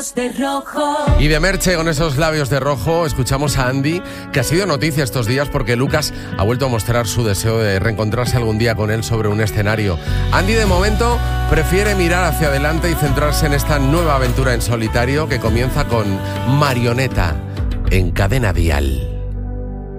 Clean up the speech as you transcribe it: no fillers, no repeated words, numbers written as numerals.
De rojo. Y de Merche, con esos labios de rojo, escuchamos a Andy, que ha sido noticia estos días porque Lucas ha vuelto a mostrar su deseo de reencontrarse algún día con él sobre un escenario. Andy, de momento, prefiere mirar hacia adelante y centrarse en esta nueva aventura en solitario que comienza con Marioneta en Cadena Dial.